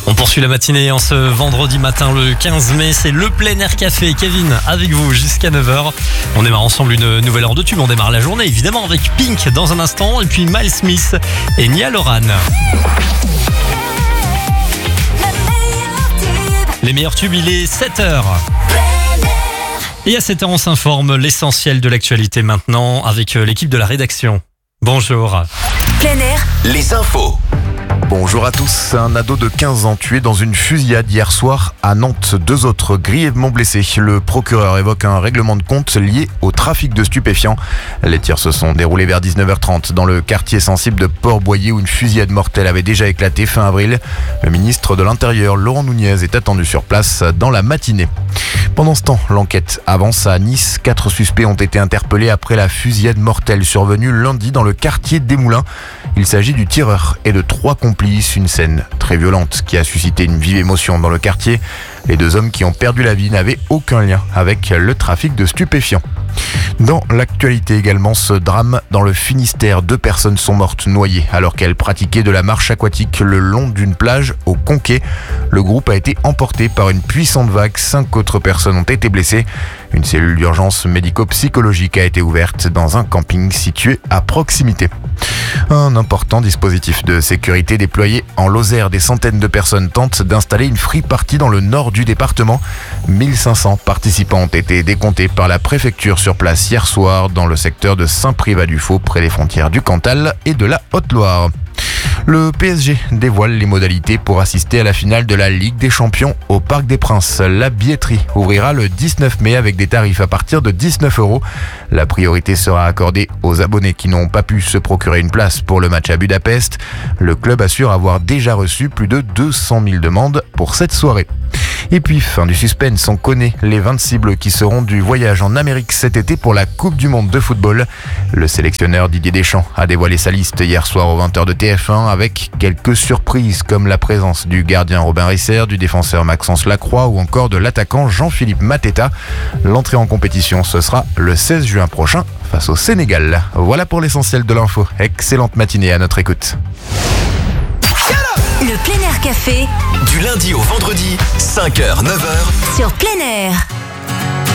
On poursuit la matinée en ce vendredi matin le 15 mai, c'est le plein air café. Kevin avec vous jusqu'à 9h. On démarre ensemble une nouvelle heure de tube, on démarre la journée évidemment avec Pink dans un instant et puis Miles Smith et Nia Loran. Les meilleurs tubes, il est 7h. Et à 7h on s'informe, l'essentiel de l'actualité maintenant avec l'équipe de la rédaction. Bonjour. Plein air, les infos. Bonjour à tous. Un ado de 15 ans tué dans une fusillade hier soir à Nantes. 2 autres grièvement blessés. Le procureur évoque un règlement de compte lié au trafic de stupéfiants. Les tirs se sont déroulés vers 19h30 dans le quartier sensible de Port-Boyer où une fusillade mortelle avait déjà éclaté fin avril. Le ministre de l'Intérieur, Laurent Nunez, est attendu sur place dans la matinée. Pendant ce temps, l'enquête avance à Nice. 4 suspects ont été interpellés après la fusillade mortelle survenue lundi dans le quartier des Moulins. Il s'agit du tireur et de 3 complices, une scène très violente qui a suscité une vive émotion dans le quartier. Les 2 hommes qui ont perdu la vie n'avaient aucun lien avec le trafic de stupéfiants. Dans l'actualité également, ce drame dans le Finistère. 2 personnes sont mortes noyées alors qu'elles pratiquaient de la marche aquatique le long d'une plage au Conquet. Le groupe a été emporté par une puissante vague. 5 autres personnes ont été blessées. Une cellule d'urgence médico-psychologique a été ouverte dans un camping situé à proximité. Un important dispositif de sécurité déployé en Lozère. Des centaines de personnes tentent d'installer une free party dans le nord du département. 1500 participants ont été décomptés par la préfecture sur place hier soir dans le secteur de Saint-Privat-du-Faux près des frontières du Cantal et de la Haute-Loire. Le PSG dévoile les modalités pour assister à la finale de la Ligue des Champions au Parc des Princes. La billetterie ouvrira le 19 mai avec des tarifs à partir de 19 €. La priorité sera accordée aux abonnés qui n'ont pas pu se procurer une place pour le match à Budapest. Le club assure avoir déjà reçu plus de 200 000 demandes pour cette soirée. Et puis, fin du suspense, on connaît les 26 bleus qui seront du voyage en Amérique cet été pour la Coupe du Monde de football. Le sélectionneur Didier Deschamps a dévoilé sa liste hier soir aux 20h de TF1 avec quelques surprises comme la présence du gardien Robin Risser, du défenseur Maxence Lacroix ou encore de l'attaquant Jean-Philippe Mateta. L'entrée en compétition, ce sera le 16 juin prochain face au Sénégal. Voilà pour l'essentiel de l'info. Excellente matinée à notre écoute. le plein air café Du lundi au vendredi, 5h, 9h. sur plein air.